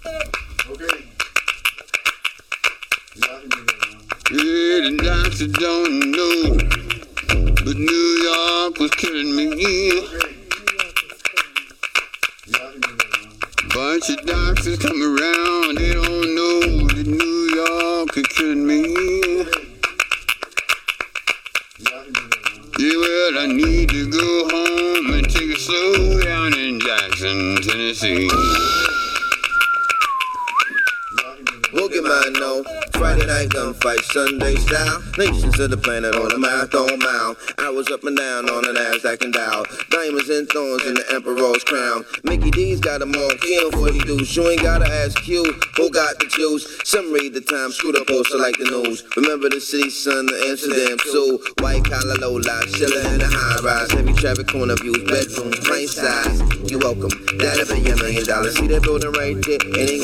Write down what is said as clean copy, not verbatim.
Yeah, the doctor don't know, but New York was killing me. Bunch of doctors come around, they don't know that New York is killing me. Yeah, well, I need to go home and take it slow down in Jackson, Tennessee. Pokemon, no. Friday night gunfight, Sunday style. Nations of the planet on a marathon mile. I was up and down on an Nasdaq and Dow. Diamonds and thorns in the emperor's crown. Mickey D's got them on kill for the dudes. You ain't gotta ask Q who got the juice. Some read the Times, screw the poster like the news. Remember the city, son, the Amsterdam zoo. White collar, low life, chillin' in the high rise. Heavy traffic, corner views, bedrooms, plane size. You welcome. That'll be $1 million. See that building right there? It ain't